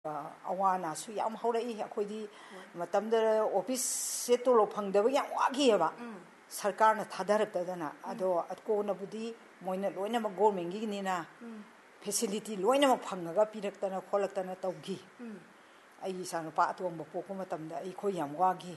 ꯑꯋꯥꯅꯁꯨ ꯌꯥꯝ ꯍꯧꯔꯛꯏ ꯑꯩꯈꯣꯏꯗꯤ ꯃꯇꯝꯗ ꯑꯣꯐꯤꯁꯁꯦ ꯇꯣꯂꯣꯞ ꯐꯪꯗꯕ ꯌꯥꯝ ꯋꯥꯈꯤꯑꯕ ꯁꯔꯀꯥꯔꯅ ꯊꯥꯗꯔꯛꯇꯗꯅ ꯑꯗꯣ ꯀꯣꯟꯅꯕꯨꯗꯤ ꯃꯣꯏꯅ ꯂꯣꯏꯅꯃꯛ ꯒꯣꯔꯃꯦꯟꯒꯤꯅꯤꯅ ꯐꯦꯁꯤꯂꯤꯇꯤ ꯂꯣꯏꯅꯃꯛ ꯐꯪꯉꯒ ꯄꯤꯔꯛꯇꯅ ꯈꯣꯠꯂꯛꯇꯅ ꯇꯧꯈꯤ ꯑꯩꯒꯤ ꯏꯆꯥꯅꯨꯄꯥ ꯑꯇꯣꯝꯕ ꯄꯣꯛꯄ ꯃꯇꯝꯗ ꯑꯩꯈꯣꯏ ꯌꯥꯝ ꯋꯥꯈꯤ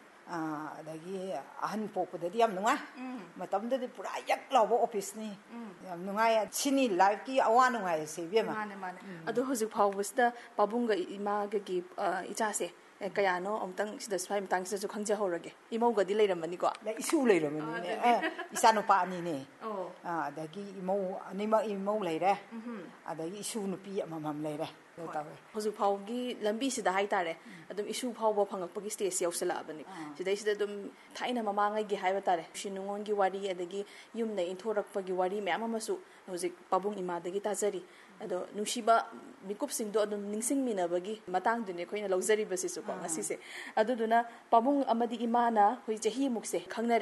ꯑꯗꯒꯤ ꯑꯍꯟ ꯄꯣꯛꯄꯗꯗꯤ ꯌꯥꯝ ꯅꯨꯡꯉꯥꯏ ꯃꯇꯝꯗꯗꯤ ꯄꯨꯔꯥ ꯌꯛ ꯂꯥꯎꯕ ꯑꯣꯐꯤꯁꯅꯤ ꯌꯥꯝ ꯅꯨꯡꯉꯥꯏ ꯁꯤꯅꯤ ꯂꯥꯏꯐꯀꯤ ꯑꯋꯥ ꯅꯨꯡꯉꯥꯏꯁꯦ ꯏꯕꯦꯝꯃ ꯃꯥꯅꯦ ꯃꯥꯅꯦ ꯑꯗꯣ ꯍꯧꯖꯤꯛ ꯐꯥꯎꯕꯁꯤꯗ ꯄꯥꯕꯨꯡꯒ ꯏꯃꯥꯒꯒꯤ ꯏꯆꯥꯁꯦ ꯀꯌꯥꯅꯣ ꯑꯃꯨꯛꯇꯪ ꯁꯤꯗ ꯁ꯭ꯋꯥꯏ ꯃꯇꯥꯡꯁꯤꯗꯁꯨ ꯈꯪꯖꯍꯧꯔꯒꯦ ꯏꯃꯧꯒꯗꯤ ꯂꯩꯔꯝꯕꯅꯤꯀꯣ ꯏꯁꯨ ꯂꯩꯔꯝꯕꯅꯤꯅꯦ ꯏꯆꯥꯅꯨꯄꯥ ꯑꯅꯤꯅꯦ ꯑꯗꯒꯤ ꯏꯃꯧ ꯑꯅꯤꯃꯛ ꯏꯃꯧ ꯂꯩꯔꯦ ꯑꯗꯒꯤ ꯏꯁꯨ ꯅꯨꯄꯤ ꯑꯃꯃꯝ ꯂꯩꯔꯦ ꯍꯧꯖꯤꯛ ꯐꯥꯎꯒꯤ ꯂꯝꯕꯤꯁꯤꯗ ꯍꯥꯏꯇꯥꯔꯦ ꯑꯗꯨꯝ ꯏꯁꯨ ꯐꯥꯎꯕ ꯐꯪꯉꯛꯄꯒꯤ ꯁ꯭ꯇꯦꯖ ꯌꯧꯁꯜꯂꯛꯑꯕꯅꯤ ꯁꯤꯗꯩꯁꯤꯗ ꯑꯗꯨꯝ ꯊꯥꯏꯅ ꯃꯃꯥꯡꯉꯩꯒꯤ ꯍꯥꯏꯕ ꯇꯥꯔꯦ ꯅꯨꯡꯁꯤ ꯅꯨꯡꯉꯣꯟꯒꯤ ꯋꯥꯔꯤ ꯑꯗꯒꯤ ꯌꯨꯝꯗ ꯏꯟꯊꯣꯔꯛꯄꯒꯤ ꯋꯥꯔꯤ ꯃꯌꯥꯝ ꯑꯃꯁꯨ ꯍꯧꯖꯤꯛ ꯄꯥꯕꯨꯡ ꯏꯃꯥꯗꯒꯤ ꯇꯥꯖꯔꯤ ꯑꯗꯣ ꯅꯨꯡꯁꯤꯕ ꯃꯤꯀꯨꯞꯁꯤꯡꯗꯣ ꯑꯗꯨꯝ ꯅꯤꯡꯁꯤꯡꯃꯤꯟꯅꯕꯒꯤ ꯃꯇꯥꯡꯗꯨꯅꯤ ꯑꯩꯈꯣꯏꯅ ꯂꯧꯖꯔꯤꯕꯁꯤꯁꯨꯀꯣ ꯉꯁꯤꯁꯦ ꯑꯗꯨꯗꯨꯅ ꯄꯥꯕꯨꯡ ꯑꯃꯗꯤ ꯏꯃꯥꯅ ꯑꯩꯈꯣই ꯆꯍꯤꯃꯨꯛꯁꯦ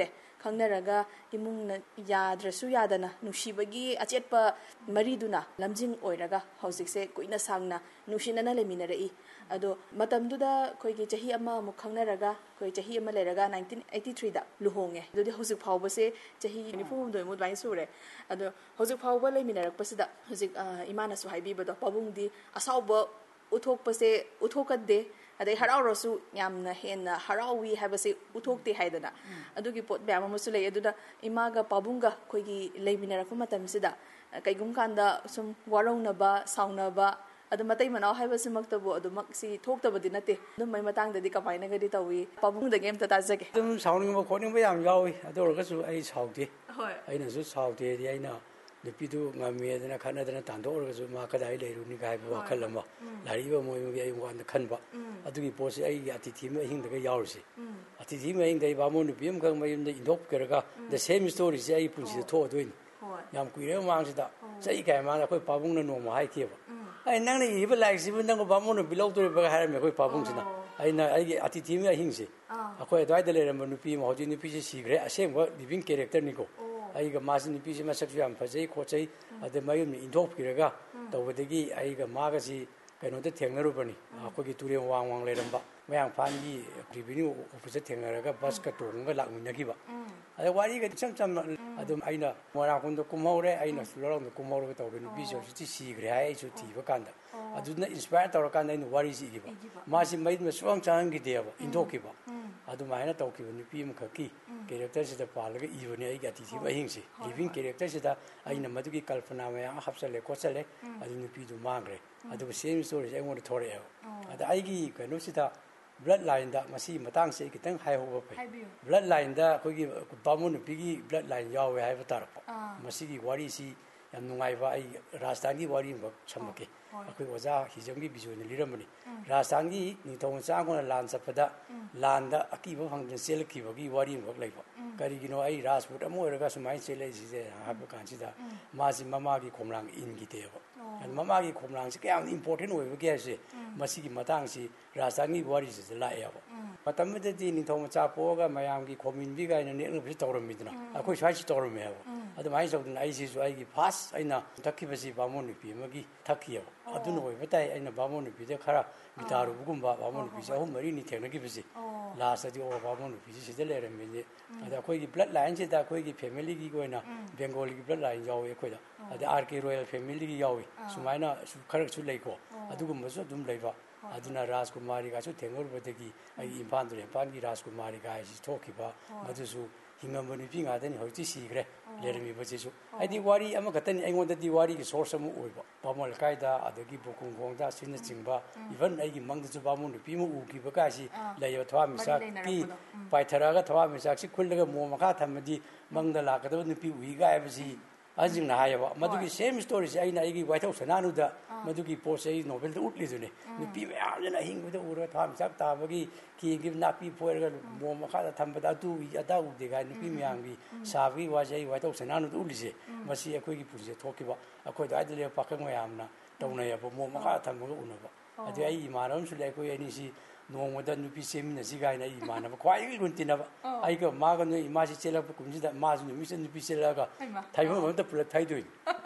ꯈꯪꯅꯔꯒ ꯏꯃꯨꯡꯅ ꯌꯥꯗ꯭ꯔꯁꯨ ꯌꯥꯗꯅ ꯅꯨꯡꯁꯤꯕꯒꯤ ꯑꯆꯦꯠꯄ ꯃꯔꯤꯗꯨꯅ ꯂꯝꯖꯤꯡ ꯑꯣꯏꯔꯒ ꯍꯧꯖꯤꯛꯁꯦ ꯀꯨꯏꯅ ꯁꯥꯡꯅ ꯅꯨꯡꯁꯤꯅꯅ ꯂꯩꯃꯤꯟꯅꯔꯛꯏ ꯑꯗꯣ ꯃꯇꯝꯗꯨꯗ ꯑꯩꯈꯣꯏꯒꯤ ꯆꯍꯤ ꯑꯃꯃꯨꯛ ꯈꯪꯅꯔꯒ ꯑꯩꯈꯣꯏ ꯆꯍꯤ ꯑꯃ ꯂꯩꯔꯒ 1983ꯗ ꯂꯨꯍꯣꯡꯉꯦ ꯑꯗꯨꯗꯤ ꯍꯧꯖꯤꯛ ꯐꯥꯎꯕꯁꯦ ꯆꯍꯤ 94 ꯃꯨꯛ ꯑꯗꯨꯃꯥꯏꯅ ꯁꯨꯔꯦ ꯑꯗꯣ ꯍꯧꯖꯤꯛ ꯐꯥꯎꯕ ꯂꯩꯃꯤꯟꯅꯔꯛꯄꯁꯤꯗ ꯍꯧꯖꯤꯛ ꯏꯃꯥꯅꯁꯨ ꯍꯥꯏꯕꯤꯕꯗꯣ ꯄꯥꯕꯨꯡꯗꯤ ꯑꯁꯥꯎꯕ ꯎꯠꯊꯣꯛꯄꯁꯦ ꯎꯠꯊꯣꯛꯀꯗꯦ ꯑꯗꯩ ꯍꯔꯥꯎꯔꯁꯨ ꯌꯥꯝꯅ ꯍꯦꯟꯅ ꯍꯔꯥꯎꯋꯤ ꯍꯥꯏꯕꯁꯦ ꯎꯠꯊꯣꯛꯇꯦ ꯍꯥꯏꯗꯅ ꯑꯗꯨꯒꯤ ꯄꯣꯠ ꯃꯌꯥꯝ ꯑꯃꯁꯨ ꯂꯩ ꯑꯗꯨꯅ ꯏꯃꯥꯒ ꯄꯥꯕꯨꯡꯒ ꯑꯩꯈꯣꯏꯒꯤ ꯂꯩꯃꯤꯟꯅꯔꯛꯄ ꯃꯇꯝꯁꯤꯗ ꯀꯩꯒꯨꯝꯕ ꯀꯥꯟꯗ ꯁꯨꯝ ꯋꯥꯔꯧꯅꯕ ꯁꯥꯎꯅꯕ ꯑꯗꯨ ꯃꯇꯩ ꯃꯅꯥꯎ ꯍꯥꯏꯕꯁꯤꯃꯛꯇꯕꯨ ꯑꯗꯨꯃꯛ ꯁꯤ ꯊꯣꯛꯇꯕꯗꯤ ꯅꯠꯇꯦ ꯑꯗꯨꯝꯕꯩ ꯃꯇꯥꯡꯗꯗꯤ ꯀꯃꯥꯏꯅꯒꯗꯤ ꯇꯧꯋꯤ ꯄꯥꯕꯨꯡꯗꯒꯤ ꯑꯝꯇ ꯇꯥꯖꯒꯦ ꯑꯗꯨꯝ ꯁꯥꯎꯅꯤꯡꯕ ꯈꯣꯠꯅꯤꯡꯕ ꯌꯥꯝ ꯌꯥꯎꯏ ꯑꯗꯨ ꯑꯣꯏꯔꯒꯁꯨ ꯑꯩ ꯁꯥꯎꯗꯦ ꯑꯩꯅꯁꯨ ꯁꯥꯎꯗꯦꯗꯤ ꯑꯩꯅ ꯅꯨꯄꯤꯗꯨ ꯉꯝꯃꯦꯗꯅ ꯈꯠꯅꯗꯅ ꯇꯥꯟꯊꯣꯛꯎꯔꯒꯁꯨ ꯃꯥ ꯀꯗꯥꯏ ꯂꯩꯔꯨꯅꯤꯒ ꯍꯥꯏꯕ ꯋꯥꯈꯜ ꯑꯃ ꯂꯥꯛꯏꯕ ꯃꯣꯏꯒꯤ ꯑꯩ ꯋꯥꯈꯜꯗ ꯈꯟꯕ ꯑꯗꯨꯒꯤ ꯄꯣꯠꯁꯤ ꯑꯩꯒꯤ ꯑꯇꯤꯊꯤ ꯑꯃ ꯑꯍꯤꯡꯗꯒ ꯌꯥꯎꯔꯤꯁꯤ ꯑꯇꯤꯊꯤ ꯑꯃ ꯑꯍꯤꯡꯗ ꯑꯩ ꯕꯥꯃꯣꯟ ꯅꯨꯄꯤ ꯑꯃꯈꯛ ꯃꯌꯨꯝꯗ ꯏꯟꯊꯣꯛꯄꯤꯔꯒ ꯗ ꯁꯦꯝ ꯁ꯭ꯇꯣꯔꯤꯁꯤ ꯑꯩ ꯄꯨꯟꯁꯤꯗ ꯊꯣꯛꯑꯗꯣꯏꯅꯤ ꯌꯥꯝ ꯀꯨꯏꯔꯕ ꯃꯃꯥꯡꯁꯤꯗ ꯆꯍꯤ ꯀꯌꯥ ꯃꯥꯡꯗ ꯑꯩꯈꯣꯏ ꯄꯥꯕꯨꯡꯅ ꯅꯣꯡꯃ ꯍꯥꯏꯈꯤꯕ ꯑꯩ ꯅꯪꯅ ꯏꯕ ꯂꯥꯏꯔꯤꯛꯁꯤꯕꯨ ꯅꯪꯕꯨ ꯕꯥꯃꯣꯟ ꯅꯨꯄꯤ ꯂꯧꯗꯣꯔꯤꯕꯒ ꯍꯥꯏꯔꯝꯃꯦ ꯑꯩꯈꯣꯏ ꯄꯥꯕꯨꯡꯁꯤꯅ ꯑꯩꯅ ꯑꯩꯒꯤ ꯑꯇꯤꯊꯤ ꯑꯃ ꯑꯍꯤꯡꯁꯤ ꯑꯩꯈꯣꯏ ꯑꯗꯨꯋꯥꯏꯗ ꯂꯩꯔꯝꯕ ꯅꯨꯄꯤ ꯑꯃ ꯍꯧꯖꯤꯛ ꯅꯨꯄꯤꯁꯤ ꯁꯤꯈ꯭ꯔꯦ ꯑꯁꯦꯡꯕ ꯂꯤꯕꯤꯡ ꯀꯦꯔꯦꯛꯇꯔꯅꯤꯀꯣ ꯑꯩꯒ ꯃꯥꯁꯤ ꯅꯨꯄꯤꯁꯤ ꯃꯁꯛꯁꯨ ꯌꯥꯝ ꯐꯖꯩ ꯈꯣꯠꯆꯩ ꯑꯗ ꯃꯌꯨꯝꯗ ꯏꯟꯊꯣꯛꯄꯤꯔꯒ ꯇꯧꯕꯗꯒꯤ ꯑꯩꯒ ꯃꯥꯒꯁꯤ ꯀꯩꯅꯣꯗ ꯊꯦꯡꯅꯔꯨꯕꯅꯤ ꯑꯩꯈꯣꯏꯒꯤ ꯇꯨꯔꯦꯜ ꯋꯥꯡ ꯂꯩꯔꯝꯕ ꯃꯌꯥꯡꯐꯥꯟꯒꯤ ꯔꯤꯚꯤꯅ꯭ꯌꯨ ꯑꯣꯐꯤꯁꯇ ꯊꯦꯡꯅꯔꯒ ꯕꯁꯀ ꯇꯣꯡꯉꯒ ꯂꯥꯛꯃꯤꯟꯅꯈꯤꯕ ꯑꯗ ꯋꯥꯔꯤꯒ ꯏꯆꯝ ꯆꯝꯅ ꯑꯗꯨꯝ ꯑꯩꯅ ꯃꯣꯏꯔꯥꯡꯈꯣꯝꯗ ꯀꯨꯝꯍꯧꯔꯦ ꯑꯩꯅ ꯂꯣꯏꯔꯣꯡꯗ ꯀꯨꯝꯍꯧꯔꯒ ꯇꯧꯔꯦ ꯅꯨꯄꯤꯁꯤ ꯍꯧꯖꯤꯛꯇꯤ ꯁꯤꯈ꯭ꯔꯦ ꯍꯥꯏ ꯑꯩꯁꯨ ꯊꯤꯕ ꯀꯥꯟꯗ ꯑꯗꯨꯅ ꯏꯟꯁꯄꯥꯌꯔ ꯇꯧꯔꯀꯥꯟꯗ ꯑꯩꯅ ꯋꯥꯔꯤꯁꯤ ꯏꯈꯤꯕ ꯃꯥꯁꯤ ꯃꯩꯗꯨꯅ ꯁꯨꯡꯆꯪ ꯆꯪꯍꯟꯈꯤꯗꯦꯕ ꯏꯟꯊꯣꯛꯈꯤꯕ ꯑꯗꯨꯃꯥꯏꯅ ꯇꯧꯈꯤꯕ ꯅꯨꯄꯤ ꯑꯃꯈꯛꯀꯤ ꯀꯦꯔꯦꯛꯇꯔꯁꯤꯗ ꯄꯥꯜꯂꯒ ꯏꯕꯅꯤ ꯑꯩꯒꯤ ꯑꯇꯤꯊꯤ ꯑꯍꯤꯡꯁꯤ ꯂꯤꯕꯤꯡ ꯀꯦꯔꯦꯛꯇꯔꯁꯤꯗ ꯑꯩꯅ ꯃꯗꯨꯒꯤ ꯀꯜꯄꯅꯥ ꯃꯌꯥꯝ ꯍꯥꯞꯆꯜꯂꯦ ꯈꯣꯠꯆꯜꯂꯦ ꯑꯗꯨ ꯅꯨꯄꯤꯗꯨ ꯃꯥꯡꯈ꯭ꯔꯦ ꯑꯗꯨꯒ ꯁꯦꯝ ꯁ꯭ꯇꯣꯔꯤꯁꯦ ꯑꯩꯉꯣꯟꯗ ꯊꯣꯔꯛꯑꯦꯕ ꯑꯗ ꯑꯩꯒꯤ ꯀꯩꯅꯣꯁꯤꯗ ꯕ꯭ꯂꯠ ꯂꯥꯏꯟꯗ ꯃꯁꯤꯒꯤ ꯃꯇꯥꯡꯁꯦ ꯑꯩ ꯈꯤꯇꯪ ꯍꯥꯏꯍꯧꯕ ꯐꯩ ꯕ꯭ꯂꯠ ꯂꯥꯏꯟꯗ ꯑꯩꯈꯣꯏꯒꯤ ꯕꯥꯃꯣꯟ ꯅꯨꯄꯤꯒꯤ ꯕ꯭ꯂꯠ ꯂꯥꯏꯟ ꯌꯥꯎꯋꯦ ꯍꯥꯏꯕ ꯇꯥꯔꯛꯄ ꯃꯁꯤꯒꯤ ꯋꯥꯔꯤꯁꯤ ꯌꯥꯝ ꯅꯨꯡꯉꯥꯏꯕ ꯑꯩ ꯔꯥꯖꯁꯊꯥꯟꯒꯤ ꯋꯥꯔꯤ ꯑꯃꯈꯛ ꯁꯝꯃꯛꯀꯦ ꯑꯩꯈꯣꯏ ꯑꯣꯖꯥ ꯍꯤꯖꯝꯒꯤ ꯕꯤꯖꯣꯏꯅ ꯂꯤꯔꯝꯕꯅꯤ ꯔꯥꯖꯁꯊꯥꯟꯒꯤ ꯅꯤꯡꯊꯧ ꯃꯆꯥꯈꯣꯏꯅ ꯂꯥꯟ ꯆꯠꯄꯗ ꯂꯥꯟꯗ ꯑꯀꯤꯕ ꯐꯪꯗꯅ ꯆꯦꯜꯂꯛꯈꯤꯕꯒꯤ ꯋꯥꯔꯤ ꯑꯃꯈꯛ ꯂꯩꯕ ꯀꯔꯤꯒꯤꯅꯣ ꯑꯩ ꯔꯥꯖꯄꯨꯠ ꯑꯃ ꯑꯣꯏꯔꯒ ꯁꯨꯃꯥꯏꯅ ꯆꯦꯜꯂꯛꯏꯁꯤꯁꯦ ꯍꯥꯏꯕ ꯀꯥꯟꯁꯤꯗ ꯃꯥꯁꯤ ꯃꯃꯥꯒꯤ ꯈꯣꯝꯂꯥꯡ ꯏꯟꯈꯤꯗꯦꯕ ꯑꯗꯨ ꯃꯃꯥꯒꯤ ꯈꯣꯝꯂꯥꯡꯁꯤ ꯀꯌꯥꯝ ꯏꯝꯄꯣꯔꯇꯦꯟ ꯑꯣꯏꯕꯒꯦ ꯍꯥꯏꯕꯁꯦ ꯃꯁꯤꯒꯤ ꯃꯇꯥꯡꯁꯤ ꯔꯥꯖꯁꯊꯥꯟꯒꯤ ꯋꯥꯔꯤꯁꯤꯗ ꯂꯥꯛꯑꯦꯕ ꯃꯇꯝꯗꯨꯗꯗꯤ ꯅꯤꯡꯊꯧ ꯃꯆꯥ ꯄꯣꯛꯑꯒ ꯃꯌꯥꯝꯒꯤ ꯈꯣꯝꯅꯤꯟꯕꯤ ꯀꯥꯏꯅ ꯅꯦꯛꯅꯕꯁꯤ ꯇꯧꯔꯝꯃꯤꯗꯅ ꯑꯩꯈꯣꯏ ꯁ꯭ꯋꯥꯏꯁꯤ ꯇꯧꯔꯝꯃꯦꯕ ꯑꯗꯨꯃꯥꯏꯅ ꯇꯧꯗꯅ ꯑꯩꯁꯤꯁꯨ ꯑꯩꯒꯤ ꯐꯥꯔꯁ ꯑꯩꯅ ꯊꯛꯈꯤꯕꯁꯤ ꯕꯥꯃꯣꯟ ꯅꯨꯄꯤ ꯑꯃꯒꯤ ꯊꯛꯈꯤꯑꯕ ꯑꯗꯨꯅ ꯑꯣꯏꯕ ꯇꯥꯏ ꯑꯩꯅ ꯕꯥꯃꯣꯟ ꯅꯨꯄꯤꯗ ꯈꯔ ꯃꯤꯇꯥꯔꯨꯕꯒꯨꯝꯕ ꯕꯥꯃꯣꯟ ꯅꯨꯄꯤꯁꯦ 3-4ꯅꯤ ꯊꯦꯡꯅꯈꯤꯕꯁꯤ ꯂꯥꯁꯇꯗꯤ ꯕꯥꯃꯣꯟ ꯅꯨꯄꯤꯁꯤ ꯁꯤꯗ ꯂꯩꯔꯝꯃꯤꯅꯤ ꯑꯗ ꯑꯩꯈꯣꯏꯒꯤ ꯕ꯭ꯂꯠ ꯂꯥꯏꯟꯁꯤꯗ ꯑꯩꯈꯣꯏꯒꯤ ꯐꯦꯃꯤꯂꯤꯒꯤ ꯑꯣꯏꯅ ꯕꯦꯡꯒꯣꯂꯤꯒꯤ ꯕ꯭ꯂꯠ ꯂꯥꯏꯟ ꯌꯥꯎꯏ ꯑꯩꯈꯣꯏꯗ ꯑꯗ ꯑꯥꯔ.ꯀꯦ ꯔꯣꯌꯦꯜ ꯐꯦꯃꯤꯂꯤꯒꯤ ꯌꯥꯎꯏ ꯁꯨꯃꯥꯏꯅ ꯈꯔꯁꯨ ꯂꯩꯀꯣ ꯑꯗꯨꯒꯨꯝꯕꯁꯨ ꯑꯗꯨꯝ ꯂꯩꯕ ꯑꯗꯨꯅ ꯔꯥꯖꯀꯨꯃꯥꯔꯤꯒꯁꯨ ꯊꯦꯡꯅꯔꯨꯕꯗꯒꯤ ꯑꯩꯒꯤ ꯏꯝꯐꯥꯜꯒꯤ ꯔꯥꯖꯀꯨꯃꯥꯔꯤꯒ ꯍꯥꯏꯁꯤ ꯊꯣꯛꯈꯤꯕ ꯃꯗꯨꯁꯨ ꯍꯤꯡꯉꯝꯕ ꯅꯨꯄꯤ ꯉꯥꯛꯇꯅꯤ ꯍꯧꯖꯤꯛꯇꯤ ꯁꯤꯈ꯭ꯔꯦ ꯂꯩꯔꯝꯃꯤꯕꯁꯤꯁꯨ ꯍꯥꯏꯗꯤ ꯋꯥꯔꯤ ꯑꯃꯈꯛꯇꯅꯤ ꯑꯩꯉꯣꯟꯗꯗꯤ ꯋꯥꯔꯤꯒꯤ ꯁꯣꯔꯁ ꯑꯃ ꯑꯣꯏꯕ ꯕꯥꯃꯣꯟ ꯂꯩꯀꯥꯏꯗ ꯑꯗꯒꯤ ꯕꯣꯀꯨꯡꯈꯣꯡꯗ ꯑꯁꯤꯅꯆꯤꯡꯕ ꯏꯚꯟ ꯑꯩꯒꯤ ꯃꯪꯗꯁꯨ ꯕꯥꯃꯣꯟ ꯅꯨꯄꯤ ꯑꯃ ꯎꯈꯤꯕ ꯀꯥꯏꯁꯤ ꯂꯩꯌꯦꯕ ꯊꯋꯥꯟꯃꯤꯆꯥꯛꯀꯤ ꯄꯥꯏꯊꯔꯛꯑꯒ ꯊꯋꯥꯟꯃꯤꯆꯥꯛꯁꯤ ꯈꯨꯜꯂꯒ ꯃꯣꯝ ꯃꯈꯥ ꯊꯝꯃꯗꯤ ꯃꯪꯗ ꯂꯥꯛꯀꯗꯕ ꯅꯨꯄꯤ ꯎꯏꯒ ꯍꯥꯏꯕꯁꯤ ꯑꯍꯟꯁꯤꯡꯅ ꯍꯥꯏꯌꯦꯕ ꯃꯗꯨꯒꯤ ꯁꯦꯝ ꯁ꯭ꯇꯣꯔꯤꯁꯦ ꯑꯩꯅ ꯑꯩꯒꯤ ꯋꯥꯏꯊꯧ ꯁꯅꯥꯅꯨꯗ ꯃꯗꯨꯒꯤ ꯄꯣꯠꯁꯦ ꯑꯩ ꯅꯣꯕꯦꯜꯗ ꯎꯠꯂꯤꯗꯨꯅꯤ ꯅꯨꯄꯤ ꯃꯌꯥꯝꯁꯤꯅ ꯑꯍꯤꯡꯕꯗ ꯎꯔꯒ ꯊꯋꯥꯟꯃꯤꯆꯥꯛ ꯇꯥꯕꯒꯤ ꯀꯦꯟꯈꯤꯕ ꯅꯥꯄꯤ ꯐꯣꯏꯔꯒ ꯃꯣꯝ ꯃꯈꯥꯗ ꯊꯝꯕꯗ ꯑꯗꯨ ꯎꯏ ꯑꯗꯥ ꯎꯗꯦ ꯀꯥꯏ ꯅꯨꯄꯤ ꯃꯌꯥꯝꯒꯤ ꯁꯥꯕꯒꯤ ꯋꯥꯁꯦ ꯑꯩ ꯋꯥꯏꯊꯧ ꯁꯅꯥꯅꯨꯗ ꯎꯠꯂꯤꯁꯦ ꯃꯁꯤ ꯑꯩꯈꯣꯏꯒꯤ ꯄꯨꯟꯁꯤꯗ ꯊꯣꯛꯈꯤꯕ ꯑꯩꯈꯣꯏ ꯑꯗꯨꯋꯥꯏꯗ ꯂꯩꯕ ꯄꯥꯈꯪ ꯃꯌꯥꯝꯅ ꯇꯧꯅꯩꯑꯕ ꯃꯣꯝ ꯃꯈꯥꯗ ꯊꯝꯃꯒ ꯎꯅꯕ ꯑꯗꯨ ꯑꯩ ꯏꯃꯥꯟꯅꯕ ꯑꯃꯁꯨ ꯂꯩ ꯑꯩꯈꯣꯏ ꯑꯅꯤꯁꯤ ꯅꯣꯡꯃꯗ ꯅꯨꯄꯤ ꯆꯦꯟꯃꯤꯟꯅꯁꯤ ꯀꯥꯏꯅ ꯑꯩ ꯏꯃꯥꯟꯅꯕ ꯈ꯭ꯋꯥꯏꯗꯒꯤ ꯂꯨꯅ ꯇꯤꯟꯅꯕ ꯑꯩꯒ ꯃꯥꯒ ꯅꯣꯏ ꯏꯃꯥꯁꯤ ꯆꯦꯜꯂꯛꯄ ꯀꯨꯝꯁꯤꯗ ꯃꯥꯁꯨ ꯅꯨꯃꯤꯠꯁꯤꯗ ꯅꯨꯄꯤ ꯆꯦꯜꯂꯛꯑꯒ ꯊꯩꯐꯝ ꯑꯃꯗ ꯄꯨꯂꯞ ꯊꯩꯗꯣꯏꯅꯤ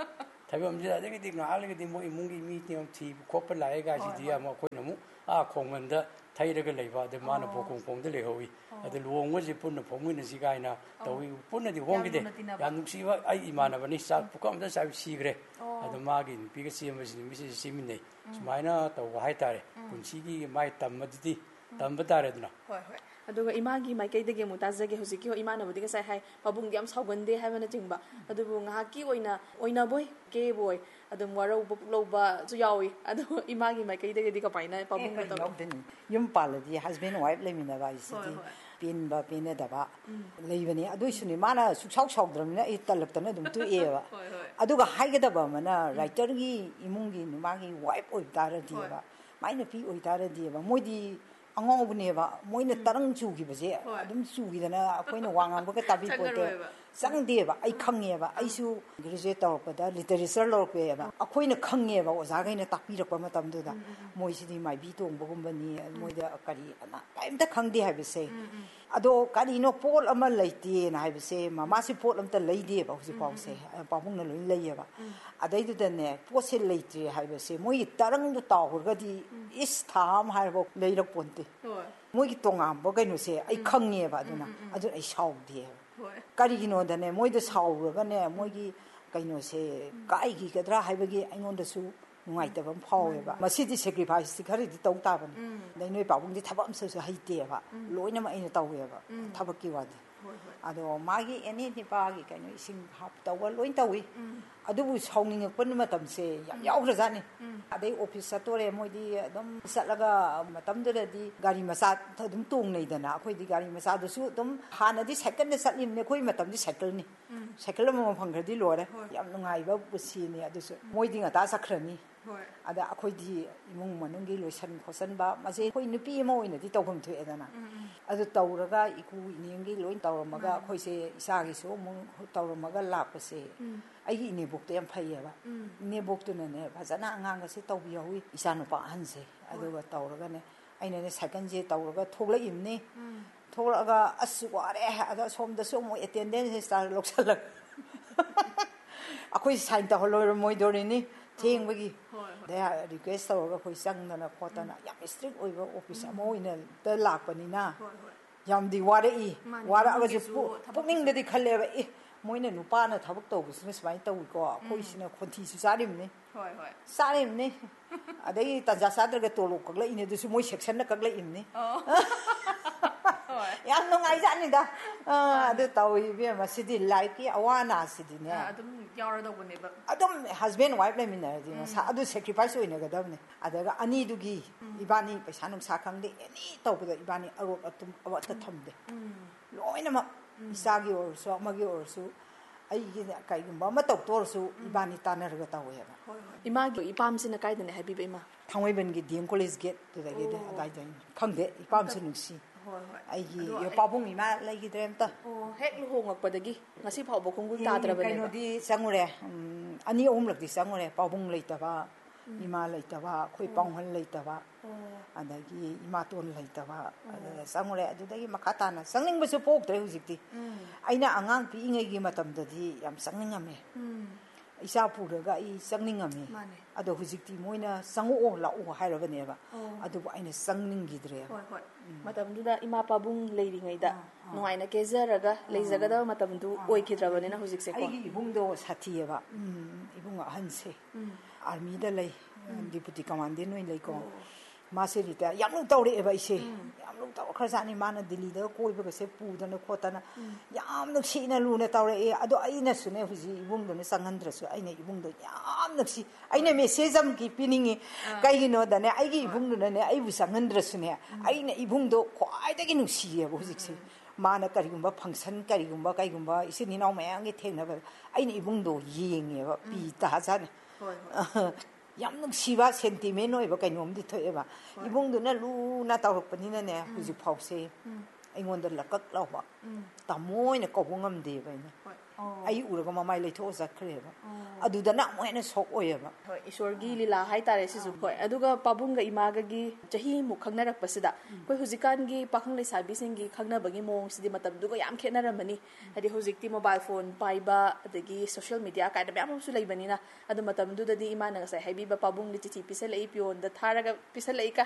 ꯊꯥꯏꯕꯝꯁꯤꯗ ꯑꯗꯒꯤꯗꯤ ꯉꯥꯏꯍꯥꯛꯂꯒꯗꯤ ꯃꯣꯏ ꯏꯃꯨꯡꯒꯤ ꯃꯤ ꯊꯤꯕ ꯈꯣꯠꯄ ꯂꯥꯛꯑꯦ ꯀꯥꯏꯁꯤꯗꯤ ꯑꯃꯨꯛ ꯑꯩꯈꯣꯏꯅ ꯑꯃꯨꯛ ꯈꯣꯡꯃꯟꯗ ꯊꯩꯔꯒ ꯂꯩꯕ ꯑꯗ ꯃꯥꯅ ꯄꯣꯛꯈꯣꯡꯗ ꯂꯩꯍꯧꯏ ꯑꯗ ꯂꯨꯍꯣꯡꯕꯁꯤ ꯄꯨꯟꯅ ꯐꯣꯡꯃꯤꯟꯅꯁꯤ ꯀꯥꯏꯅ ꯇꯧꯏ ꯄꯨꯟꯅꯗꯤ ꯍꯣꯡꯈꯤꯗꯦ ꯌꯥꯝ ꯅꯨꯡꯁꯤꯕ ꯑꯩ ꯏꯃꯥꯟꯅꯕꯅꯤ ꯆꯥꯛ ꯄꯨꯈꯝ ꯑꯃꯗ ꯆꯥꯛ ꯁꯤꯈ꯭ꯔꯦ ꯑꯗ ꯃꯥꯒꯤ ꯅꯨꯄꯤꯒ ꯆꯦꯟꯕꯁꯤ ꯅꯨꯃꯤꯠꯁꯤꯗ ꯆꯦꯟꯃꯤꯟꯅꯩ ꯁꯨꯃꯥꯏꯅ ꯇꯧꯕ ꯍꯥꯏꯇꯥꯔꯦ ꯄꯨꯟꯁꯤꯒꯤ ꯃꯥꯏ ꯇꯝꯕꯗꯨꯗꯤ ꯇꯝꯕ ꯇꯥꯔꯦ ꯑꯗꯨꯅ ꯍꯣꯏ ꯍꯣꯏ ꯑꯗꯨꯒ ꯏꯃꯥꯒꯤ ꯃꯥꯏꯀꯩꯗꯒꯤ ꯑꯃꯨꯛ ꯇꯥꯖꯒꯦ ꯍꯧꯖꯤꯛꯀꯤ ꯏꯃꯥꯅꯕꯨꯗꯤ ꯉꯁꯥꯏ ꯍꯥꯏ ꯄꯥꯕꯨꯡꯗꯤ ꯌꯥꯝ ꯁꯥꯎꯒꯟꯗꯦ ꯍꯥꯏꯕꯅꯆꯤꯡꯕ ꯑꯗꯨꯕꯨ ꯉꯥꯏꯍꯥꯛꯀꯤ ꯑꯣꯏꯅꯕꯣꯏ ꯀꯦꯕꯣꯏ ꯑꯗꯨꯝ ꯋꯥꯔꯧꯕ ꯄꯨꯛꯂꯧꯕꯁꯨ ꯌꯥꯎꯏ ꯑꯗꯣ ꯏꯃꯥꯒꯤ ꯃꯥꯏꯀꯩꯗꯒꯤꯗꯤ ꯀꯃꯥꯏꯅ ꯄꯥꯕꯨꯡꯅ ꯇꯧꯏ ꯌꯨꯝ ꯄꯥꯜꯂꯗꯤ ꯍꯁꯕꯦꯟ ꯋꯥꯏꯐ ꯂꯩꯃꯤꯟꯅꯕ ꯍꯥꯏꯁꯤꯗꯤ ꯄꯦꯟꯕ ꯄꯦꯟꯅꯗꯕ ꯂꯩꯕꯅꯤ ꯑꯗꯨꯏꯁꯨꯅꯦ ꯃꯥꯅ ꯁꯨꯛꯁꯥꯎ ꯁꯥꯎꯗ꯭ꯔꯕꯅꯤꯅ ꯑꯩ ꯇꯜꯂꯛꯇꯅ ꯑꯗꯨꯝ ꯇꯣꯛꯑꯦꯕ ꯑꯗꯨꯒ ꯍꯥꯏꯒꯗꯕ ꯑꯃꯅ ꯔꯥꯏꯇꯔꯒꯤ ꯏꯃꯨꯡꯒꯤ ꯃꯥꯒꯤ ꯋꯥꯏꯐ ꯑꯣꯏꯇꯥꯔꯗꯤꯕ ꯃꯥꯏ ꯅꯨꯄꯤ ꯑꯣꯏꯇꯥꯔꯗꯤꯕ ꯃꯣꯏꯗꯤ ꯑꯉꯥꯎꯕꯅꯦꯕ ꯃꯣꯏꯅ ꯇꯔꯪ ꯆꯨꯈꯤꯕꯁꯦ ꯑꯗꯨꯝ ꯆꯨꯈꯤꯗꯅ ꯑꯩꯈꯣꯏꯅ ꯋꯥ ꯉꯥꯡꯕꯒ ꯇꯥꯕꯤꯄꯣꯠꯇꯦ ꯆꯪꯗꯦꯕ ꯑꯩ ꯈꯪꯉꯦꯕ ꯑꯩꯁꯨ ꯒ꯭ꯔꯦꯖꯨꯑꯦꯠ ꯇꯧꯔꯛꯄꯗ ꯂꯤꯇꯔꯦꯆꯔ ꯂꯧꯔꯛꯄꯦꯕ ꯑꯩꯈꯣꯏꯅ ꯈꯪꯉꯦꯕ ꯑꯣꯖꯥꯈꯩꯅ ꯇꯥꯛꯄꯤꯔꯛꯄ ꯃꯇꯝꯗꯨꯗ ꯃꯣꯏꯁꯤꯗꯤ ꯃꯥꯏꯕꯤ ꯇꯣꯡꯕꯒꯨꯝꯕꯅꯤ ꯃꯣꯏꯗ ꯀꯔꯤ ꯀꯔꯤꯝꯇ ꯈꯪꯗꯦ ꯍꯥꯏꯕꯁꯦ ꯑꯗꯣ ꯀꯔꯤꯅꯣ ꯄꯣꯠ ꯑꯃ ꯂꯩꯇꯦꯅ ꯍꯥꯏꯕꯁꯦ ꯃꯃꯥꯁꯤ ꯄꯣꯠ ꯑꯝꯇ ꯂꯩꯗꯦꯕ ꯍꯧꯖꯤꯛꯐꯥꯎꯁꯦ ꯄꯥꯕꯨꯡꯅ ꯂꯣꯏ ꯂꯩꯌꯦꯕ ꯑꯗꯩꯗꯨꯗꯅꯦ ꯄꯣꯠꯁꯦ ꯂꯩꯇ꯭ꯔꯦ ꯍꯥꯏꯕꯁꯦ ꯃꯣꯏꯒꯤ ꯇꯔꯪꯗꯣ ꯇꯥꯎꯈ꯭ꯔꯒꯗꯤ ꯏꯁ ꯊꯥ ꯑꯃ ꯍꯥꯏꯔꯐꯥꯎ ꯂꯩꯔꯛꯄꯣꯟꯇꯦ ꯃꯣꯏꯒꯤ ꯇꯣꯉꯥꯟꯕ ꯀꯩꯅꯣꯁꯦ ꯑꯩ ꯈꯪꯉꯦꯕ ꯑꯗꯨꯅ ꯑꯩ ꯁꯥꯎꯗꯦꯕ ꯀꯔꯤꯒꯤꯅꯣꯗꯅꯦ ꯃꯣꯏꯗ ꯁꯥꯎꯔꯒꯅꯦ ꯃꯣꯏꯒꯤ ꯀꯩꯅꯣꯁꯦ ꯀꯥꯏꯈꯤꯒꯗ꯭ꯔꯥ ꯍꯥꯏꯕꯒꯤ ꯑꯩꯉꯣꯟꯗꯁꯨ ꯅꯨꯡꯉꯥꯏꯇꯕ ꯑꯃ ꯐꯥꯎꯋꯦꯕ ꯃꯁꯤꯗꯤ ꯁꯦꯀ꯭ꯔꯤꯐꯥꯏꯁꯇꯤ ꯈꯔꯗꯤ ꯇꯧ ꯇꯥꯕꯅꯤ ꯑꯗꯩ ꯅꯣꯏ ꯄꯥꯕꯨꯡꯗꯤ ꯊꯕꯛ ꯑꯃꯁꯨ ꯍꯩꯇꯦꯕ ꯂꯣꯏꯅꯃꯛ ꯑꯩꯅ ꯇꯧꯋꯦꯕ ꯊꯕꯛꯀꯤ ꯋꯥꯗꯤ ꯑꯗꯣ ꯃꯥꯒꯤ ꯑꯦꯅꯤ ꯅꯤꯄꯥꯒꯤ ꯀꯩꯅꯣ ꯏꯁꯤꯡ ꯇꯧꯕ ꯂꯣꯏ ꯇꯧꯏ ꯑꯗꯨꯕꯨ ꯁꯥꯎꯅꯤꯡꯉꯛꯄ ꯃꯇꯝꯁꯦ ꯌꯥꯝ ꯌꯥꯎꯈ꯭ꯔꯖꯥꯠꯅꯤ ꯑꯗꯩ ꯑꯣꯐꯤꯁ ꯆꯠꯇꯣꯔꯦ ꯃꯣꯏꯗꯤ ꯑꯗꯨꯝ ꯆꯠꯂꯒ ꯃꯇꯝꯗꯨꯗꯗꯤ ꯒꯥꯔꯤ ꯃꯆꯥ ꯑꯗꯨꯝ ꯇꯣꯡꯅꯩꯗꯅ ꯑꯩꯈꯣꯏꯗꯤ ꯒꯥꯔꯤ ꯃꯆꯥꯗꯨꯁꯨ ꯑꯗꯨꯝ ꯍꯥꯟꯅꯗꯤ ꯁꯥꯏꯀꯜꯗ ꯆꯠꯂꯤꯕꯅꯤ ꯑꯩꯈꯣꯏ ꯃꯇꯝꯗꯤ ꯁꯥꯏꯀꯜꯅꯤ ꯁꯥꯏꯀꯜ ꯑꯃꯃꯝ ꯐꯪꯈ꯭ꯔꯗꯤ ꯂꯣꯏꯔꯦ ꯌꯥꯝ ꯅꯨꯡꯉꯥꯏꯕ ꯄꯨꯟꯁꯤꯅꯤ ꯑꯗꯨꯁꯨ ꯃꯣꯏꯗꯤ ꯉꯟꯇꯥ ꯆꯠꯈ꯭ꯔꯅꯤ ꯑꯗ ꯑꯩꯈꯣꯏꯗꯤ ꯏꯃꯨꯡ ꯃꯅꯨꯡꯒꯤ ꯂꯣꯏꯁꯟ ꯈꯣꯠꯆꯟꯕ ꯃꯁꯤ ꯑꯩꯈꯣꯏ ꯅꯨꯄꯤ ꯑꯃ ꯑꯣꯏꯅꯗꯤ ꯇꯧꯐꯝ ꯊꯣꯛꯑꯦꯗꯅ ꯑꯗꯨ ꯇꯧꯔꯒ ꯏꯀꯨ ꯏꯅꯦꯝꯒꯤ ꯂꯣꯏ ꯇꯧꯔꯝꯃꯒ ꯑꯩꯈꯣꯏꯁꯦ ꯏꯆꯥꯒꯤꯁꯨ ꯑꯃꯨꯛ ꯇꯧꯔꯝꯃꯒ ꯂꯥꯛꯄꯁꯦ ꯑꯩꯒꯤ ꯏꯅꯦꯕꯣꯛꯇꯣ ꯌꯥꯝ ꯐꯩꯌꯦꯕ ꯏꯅꯦꯕꯣꯛꯇꯨꯅꯅꯦ ꯐꯖꯅ ꯑꯉꯥꯡꯒꯁꯦ ꯇꯧꯕꯤꯍꯧꯋꯤ ꯏꯆꯥꯅꯨꯄꯥ ꯑꯍꯟꯁꯦ ꯑꯗꯨꯒ ꯇꯧꯔꯒꯅꯦ ꯑꯩꯅꯅꯦ ꯁꯥꯏꯀꯜꯁꯦ ꯇꯧꯔꯒ ꯊꯣꯛꯂꯛꯏꯕꯅꯤ ꯊꯣꯛꯂꯛꯑꯒ ꯑꯁ ꯋꯥꯔꯦ ꯑꯗꯣ ꯁꯣꯝꯗꯁꯨ ꯑꯃꯨꯛ ꯑꯦꯇꯦꯟꯗꯦꯟꯁ ꯁ꯭ꯇꯥꯔ ꯂꯧꯁꯜꯂꯒ ꯑꯩꯈꯣꯏ ꯁꯥꯏꯟ ꯇꯧꯍꯜꯂꯣꯏꯔꯝꯃꯣꯏꯗꯣꯔꯤꯅꯤ ꯊꯦꯡꯕꯒꯤ ꯔꯤꯀ꯭ꯋꯦꯁ ꯇꯧꯔꯒ ꯑꯩꯈꯣꯏ ꯆꯪꯗꯅ ꯈꯣꯠꯇꯅ ꯌꯥꯝ ꯏꯁꯇ꯭ꯔꯤꯛ ꯑꯣꯏꯕ ꯑꯣꯐꯤꯁ ꯑꯃ ꯑꯣꯏꯅ ꯂꯥꯛꯄꯅꯤꯅ ꯌꯥꯝꯗꯤ ꯋꯥꯔꯛꯏ ꯋꯥꯔꯛꯑꯒꯁꯨ ꯄꯨꯛꯅꯤꯡꯗꯗꯤ ꯈꯜꯂꯦꯕ ꯃꯣꯏꯅ ꯅꯨꯄꯥꯅ ꯊꯕꯛ ꯇꯧꯕꯁꯤꯅ ꯁꯨꯃꯥꯏꯅ ꯇꯧꯏꯀꯣ ꯑꯩꯈꯣꯏꯁꯤꯅ ꯈꯣꯟꯊꯤꯁꯨ ꯆꯥꯔꯤꯕꯅꯤ ꯆꯥꯔꯤꯕꯅꯤ ꯑꯗꯒꯤ ꯇꯟꯖꯥ ꯆꯥꯗ꯭ꯔꯒ ꯇꯣꯂꯣꯞ ꯀꯛꯂꯛꯏꯅꯤ ꯑꯗꯨꯁꯨ ꯃꯣꯏ ꯁꯦꯛꯁꯟꯅ ꯀꯛꯂꯛꯏꯕꯅꯤ ꯌꯥꯝ ꯅꯨꯡꯉꯥꯏꯖꯥꯠꯅꯤꯗ ꯑꯗꯨ ꯇꯧꯏ ꯏꯕꯦꯝꯃ ꯁꯤꯗꯤ ꯂꯥꯏꯐꯀꯤ ꯑꯋꯥ ꯑꯅꯥꯁꯤꯗꯤꯅꯦ ꯑꯗꯨꯝ ꯌꯥꯎꯔꯗꯧꯕꯅꯦꯕ ꯑꯗꯨꯝ ꯍꯁꯕꯦꯟ ꯋꯥꯏꯐ ꯂꯩꯃꯤꯟꯅꯔꯗꯤ ꯃꯁꯥ ꯑꯗꯨ ꯁꯦꯀ꯭ꯔꯤꯐꯥꯏꯁ ꯑꯣꯏꯅꯒꯗꯕꯅꯤ ꯑꯗꯨꯒ ꯑꯅꯤꯗꯨꯒꯤ ꯏꯕꯥꯅꯤ ꯄꯩꯁా ꯅꯨꯡꯁꯥ ꯈꯪꯗꯦ ꯑꯦꯅꯤ ꯇꯧꯕꯗꯏꯕꯥꯅꯤ ꯑꯔꯣꯠ ꯑꯇꯨꯝ ꯑꯃꯠꯇ ꯊꯝꯗꯦ ꯂꯣꯏꯅꯃꯛ ꯏꯆꯥꯒꯤ ꯑꯣꯏꯔꯁꯨ ꯑꯃꯒꯤ ꯑꯣꯏꯔꯁꯨ ꯑꯩꯒꯤ ꯀꯩꯒꯨꯝꯕ ꯑꯃ ꯇꯧꯗꯣꯔꯁꯨ ꯏꯕꯥꯅꯤ ꯇꯥꯟꯅꯔꯒ ꯇꯧꯋꯦꯕ ꯏꯃꯥꯒꯤ ꯏꯄꯥꯝꯁꯤꯅ ꯀꯥꯏꯗꯅꯦ ꯍꯥꯏꯕꯤꯕ ꯏꯃꯥ ꯊꯥꯡꯃꯩꯕꯟꯒꯤ ꯗꯤ ꯑꯦꯝ ꯀꯣꯂꯦꯖ ꯒꯦꯠꯇꯨꯗꯒꯤꯗꯤ ꯑꯗꯥꯏꯗꯩꯅꯤ ꯈꯪꯗꯦ ꯏꯄꯥꯝꯁꯨ ꯅꯨꯡꯁꯤ ꯑꯩꯒꯤ ꯄꯥꯕꯨꯡ ꯏꯃꯥ ꯂꯩꯈꯤꯗ꯭ꯔꯦ ꯑꯝꯇ ꯍꯦꯛ ꯂꯨꯍꯣꯡꯉꯛꯄꯗꯒꯤ ꯉꯁꯤ ꯐꯥꯎꯕ ꯈꯣꯡꯒꯨꯜ ꯇꯥꯗ꯭ꯔꯕꯅꯦꯕ ꯀꯩꯅꯣꯗꯤ ꯆꯪꯉꯨꯔꯦ ꯑꯅꯤ ꯑꯍꯨꯝꯂꯛꯇꯤ ꯆꯪꯉꯨꯔꯦ ꯄꯥꯕꯨꯡ ꯂꯩꯇꯕ ꯏꯃꯥ ꯂꯩꯇꯕ ꯑꯩꯈꯣꯏ ꯄꯥꯎꯍꯟ ꯂꯩꯇꯕ ꯑꯗꯒꯤ ꯏꯃꯥꯇꯣꯟ ꯂꯩꯇꯕ ꯑꯗꯨꯗ ꯆꯪꯉꯨꯔꯦ ꯑꯗꯨꯗꯒꯤ ꯃꯈꯥ ꯇꯥꯅ ꯆꯪꯅꯤꯡꯕꯁꯨ ꯄꯣꯛꯇ꯭ꯔꯦ ꯍꯧꯖꯤꯛꯇꯤ ꯑꯩꯅ ꯑꯉꯥꯡ ꯄꯤꯛꯏꯉꯩꯒꯤ ꯃꯇꯝꯗꯗꯤ ꯌꯥꯝ ꯆꯪꯅꯤꯡꯉꯝꯃꯦ ꯏꯆꯥ ꯄꯨꯔꯒ ꯑꯩ ꯆꯪꯅꯤꯡꯉꯝꯃꯤ ꯑꯗꯣ ꯍꯧꯖꯤꯛꯇꯤ ꯃꯣꯏꯅ ꯆꯪꯉꯛꯑꯣ ꯂꯥꯛꯑꯣ ꯍꯥꯏꯔꯕꯅꯦꯕ ꯑꯗꯨꯕꯨ ꯑꯩꯅ ꯆꯪꯅꯤꯡꯈꯤꯗ꯭ꯔꯦꯕ ꯃꯇꯝꯗꯨꯗ ꯏꯃꯥ ꯄꯥꯕꯨꯡ ꯂꯩꯔꯤꯉꯩꯗ ꯅꯨꯡꯉꯥꯏꯅ ꯀꯦꯖꯔꯒ ꯂꯩꯖꯒꯗꯕ ꯃꯇꯝꯗꯨ ꯑꯣꯏꯈꯤꯗ꯭ꯔꯕꯅꯤꯅ ꯍꯧꯖꯤꯛꯁꯦ ꯑꯩꯒꯤ ꯏꯕꯨꯡꯗꯣ ꯁꯥꯊꯤꯌꯦꯕ ꯏꯕꯨꯡ ꯑꯍꯟꯁꯦ ꯑꯥꯔꯃꯤꯗ ꯂꯩ ꯗꯤꯄꯨꯇꯤ ꯀꯃꯥꯟꯗꯦꯟ ꯑꯣꯏꯅ ꯂꯩꯀꯣ ꯃꯥꯁꯦ ꯔꯤꯇꯥꯌꯔ ꯌꯥꯝ ꯂꯨ ꯇꯧꯔꯛꯑꯦꯕ ꯑꯩꯁꯦ ꯌꯥꯝ ꯂꯨ ꯇꯧꯔꯛꯈ꯭ꯔꯖꯥꯠꯅꯤ ꯃꯥꯅ ꯗꯤꯜꯂꯤꯗꯒ ꯀꯣꯏꯕꯒꯁꯦ ꯄꯨꯗꯅ ꯈꯣꯠꯇꯅ ꯌꯥꯝ ꯅꯨꯡꯁꯤꯅ ꯂꯨꯅ ꯇꯧꯔꯛꯑꯦ ꯑꯗꯣ ꯑꯩꯅꯁꯨꯅꯦ ꯍꯧꯖꯤꯛ ꯏꯕꯨꯡꯗꯨꯅ ꯆꯪꯍꯟꯗ꯭ꯔꯁꯨ ꯑꯩꯅ ꯏꯕꯨꯡꯗꯣ ꯌꯥꯝ ꯅꯨꯡꯁꯤ ꯑꯩꯅ ꯃꯦꯁꯦꯖ ꯑꯃ ꯄꯤꯅꯤꯡꯉꯤ ꯀꯩꯒꯤꯅꯣꯗꯅꯦ ꯑꯩꯒꯤ ꯏꯕꯨꯡꯗꯨꯅꯅꯦ ꯑꯩꯕꯨ ꯆꯪꯍꯟꯗ꯭ꯔꯁꯨꯅꯦ ꯑꯩꯅ ꯏꯕꯨꯡꯗꯣ ꯈ꯭ꯋꯥꯏꯗꯒꯤ ꯅꯨꯡꯁꯤꯌꯦꯕ ꯍꯧꯖꯤꯛꯁꯦ ꯃꯥꯅ ꯀꯔꯤꯒꯨꯝꯕ ꯐꯪꯁꯟ ꯀꯩꯒꯨꯝꯕ ꯏꯆꯤꯟ ꯏꯅꯥꯎ ꯃꯌꯥꯝꯒꯤ ꯊꯦꯡꯅꯕꯗ ꯑꯩꯅ ꯏꯕꯨꯡꯗꯣ ꯌꯦꯡꯉꯦꯕ ꯄꯤ ꯇꯥꯖꯥꯠꯅꯤ ꯌꯥꯝ ꯅꯨꯡꯁꯤꯕ ꯁꯦꯟꯇꯤꯃꯦꯟ ꯑꯣꯏꯕ ꯀꯩꯅꯣꯝꯗꯤ ꯊꯣꯛꯑꯦꯕ ꯏꯕꯨꯡꯗꯨꯅ ꯂꯨꯅ ꯇꯧꯔꯛꯄꯅꯤꯅꯅꯦ ꯍꯧꯖꯤꯛ ꯐꯥꯎꯁꯦ ꯑꯩꯉꯣꯟꯗ ꯂꯀꯛ ꯂꯥꯎꯕ ꯇꯥꯃꯣ ꯑꯣꯏꯅ ꯀꯧꯕ ꯉꯝꯗꯦꯕ ꯑꯩꯅ ꯑꯩ ꯎꯔꯒ ꯃꯃꯥꯏ ꯂꯩꯊꯣꯛꯑ ꯆꯠꯈ꯭ꯔꯦꯕ ꯑꯗꯨꯗꯅ ꯑꯃꯨꯛ ꯍꯦꯟꯅ ꯁꯣꯛ ꯑꯣꯏꯌꯦꯕ ꯍꯣꯏ ꯏꯁꯣꯔꯒꯤ ꯂꯤꯂꯥ ꯍꯥꯏꯇꯥꯔꯦ ꯁꯤꯁꯨ ꯍꯣꯏ ꯑꯗꯨꯒ ꯄꯥꯕꯨꯡꯒ ꯏꯃꯥꯒꯒꯤ ꯆꯍꯤꯃꯨꯛ ꯈꯪꯅꯔꯛꯄꯁꯤꯗ ꯑꯩꯈꯣꯏ ꯍꯧꯖꯤꯛꯀꯥꯟꯒꯤ ꯄꯥꯈꯪ ꯂꯩꯁꯥꯕꯤꯁꯤꯡꯒꯤ ꯈꯪꯅꯕꯒꯤ ꯃꯑꯣꯡꯁꯤꯗꯤ ꯃꯇꯝꯗꯨꯒ ꯌꯥꯝ ꯈꯦꯠꯅꯔꯝꯃꯅꯤ ꯍꯥꯏꯗꯤ ꯍꯧꯖꯤꯛꯇꯤ ꯃꯣꯕꯥꯏꯜ ꯐꯣꯟ ꯄꯥꯏꯕ ꯑꯗꯒꯤ ꯁꯣꯁꯤꯌꯦꯜ ꯃꯤꯗꯤꯌꯥ ꯀꯥꯏꯅ ꯃꯌꯥꯝ ꯑꯃꯁꯨ ꯂꯩꯕꯅꯤꯅ ꯑꯗꯨ ꯃꯇꯝꯗꯨꯗꯗꯤ ꯏꯃꯥꯅ ꯉꯁꯥꯏ ꯍꯥꯏꯕꯤꯕ ꯄꯥꯕꯨꯡꯗꯤ ꯆꯤꯊꯤ ꯄꯤꯁꯜꯂꯛꯏ ꯄꯤꯌꯣꯟꯗ ꯊꯥꯔꯒ ꯄꯤꯁꯜꯂꯛꯏ